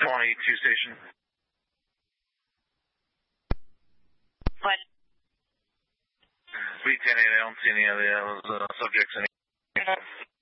22 station. What? B10-8, I don't see any of those subjects anymore.